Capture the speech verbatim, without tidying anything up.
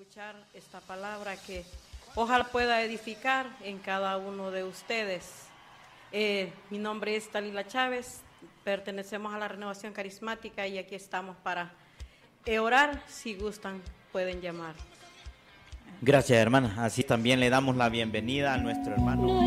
escuchar esta palabra que ojalá pueda edificar en cada uno de ustedes. Eh, mi nombre es Talila Chávez, pertenecemos a la Renovación Carismática y aquí estamos para eh, orar. Si gustan, pueden llamar. Gracias, hermana. Así también le damos la bienvenida a nuestro hermano